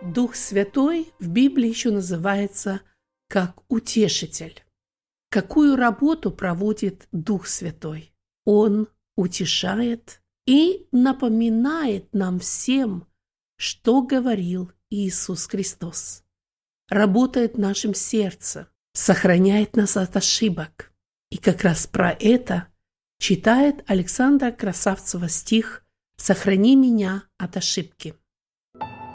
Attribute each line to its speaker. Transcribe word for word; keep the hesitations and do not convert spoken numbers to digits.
Speaker 1: Дух Святой в Библии еще называется как утешитель. Какую работу проводит Дух Святой? Он утешает и напоминает нам всем, что говорил Иисус Христос. Работает в нашем сердце, сохраняет нас от ошибок. И как раз про это читает Александра Красавцева стих «Сохрани меня от ошибки».